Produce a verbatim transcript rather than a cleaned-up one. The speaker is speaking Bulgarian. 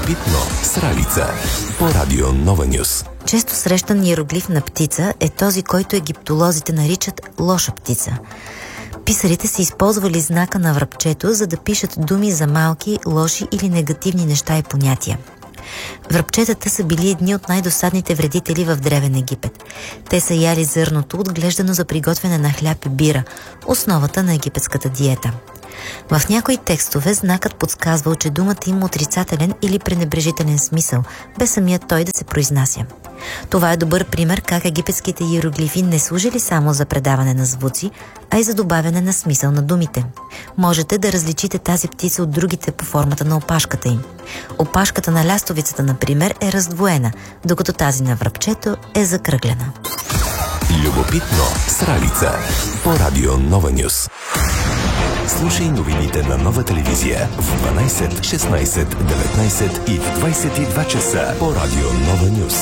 Любопитно с Ралица по Радио Нова Нюс. Често срещан иероглиф на птица е този, който египтолозите наричат лоша птица. Писарите са използвали знака на врабчето, за да пишат думи за малки, лоши или негативни неща и понятия. Врабчетата са били едни от най-досадните вредители в Древен Египет. Те са яли зърното, отглеждано за приготвяне на хляб и бира, основата на египетската диета. В някои текстове знакът подсказвал, че думата има отрицателен или пренебрежителен смисъл, без самият той да се произнася. Това е добър пример как египетските иероглифи не служили само за предаване на звуци, а и за добавяне на смисъл на думите. Можете да различите тази птица от другите по формата на опашката им. Опашката на лястовицата, например, е раздвоена, докато тази на врабчето е закръглена. Любопитно с Ралица по Радио Нова Нюс. Слушай новините на Нова телевизия в дванайсет, шестнайсет, деветнайсет и в двайсет и два часа по Радио Нова Нюс.